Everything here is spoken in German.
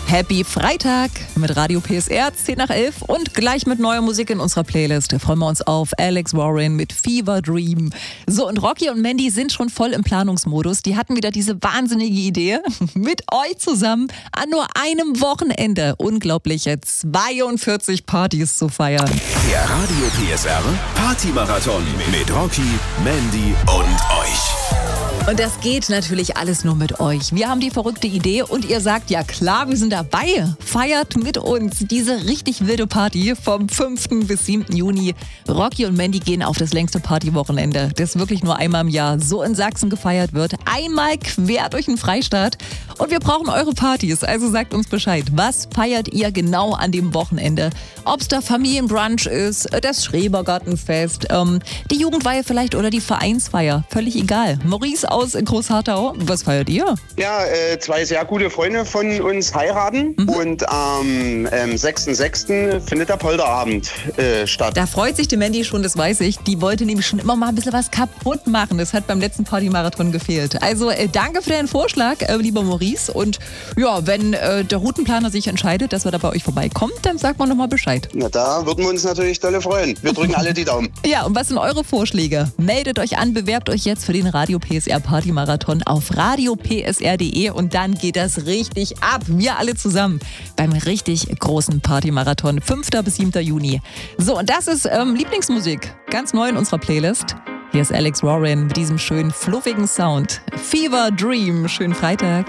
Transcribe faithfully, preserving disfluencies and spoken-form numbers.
Happy Freitag mit Radio P S R, zehn nach elf und gleich mit neuer Musik in unserer Playlist. Da freuen wir uns auf Alex Warren mit Fever Dream. So, und Rocky und Mandy sind schon voll im Planungsmodus. Die hatten wieder diese wahnsinnige Idee, mit euch zusammen an nur einem Wochenende unglaubliche zweiundvierzig Partys zu feiern. Der Radio P S R Party-Marathon mit Rocky, Mandy und euch. Und das geht natürlich alles nur mit euch. Wir haben die verrückte Idee und ihr sagt, ja klar, wir sind dabei. Feiert mit uns diese richtig wilde Party vom fünften bis siebten Juni. Rocky und Mandy gehen auf das längste Partywochenende, das wirklich nur einmal im Jahr so in Sachsen gefeiert wird. Einmal quer durch den Freistaat. Und wir brauchen eure Partys, also sagt uns Bescheid. Was feiert ihr genau an dem Wochenende? Ob es da Familienbrunch ist, das Schrebergartenfest, ähm, die Jugendweihe vielleicht oder die Vereinsfeier. Völlig egal. Maurice aus Großharthau, was feiert ihr? Ja, äh, zwei sehr gute Freunde von uns heiraten mhm. und am ähm, sechsten sechsten findet der Polterabend äh, statt. Da freut sich die Mandy schon, das weiß ich. Die wollte nämlich schon immer mal ein bisschen was kaputt machen. Das hat beim letzten Partymarathon gefehlt. Also äh, danke für deinen Vorschlag, äh, lieber Maurice. Und ja, wenn äh, der Routenplaner sich entscheidet, dass wir da bei euch vorbeikommen, dann sagt man nochmal Bescheid. Na, da würden wir uns natürlich dolle freuen. Wir drücken alle die Daumen. Ja, und was sind eure Vorschläge? Meldet euch an, bewerbt euch jetzt für den Radio P S R Partymarathon auf radio p s r punkt d e und dann geht das richtig ab. Wir alle zusammen beim richtig großen Partymarathon, fünften bis siebten Juni. So, und das ist ähm, Lieblingsmusik, ganz neu in unserer Playlist. Hier ist Alex Warren mit diesem schönen, fluffigen Sound. Fever Dream. Schönen Freitag.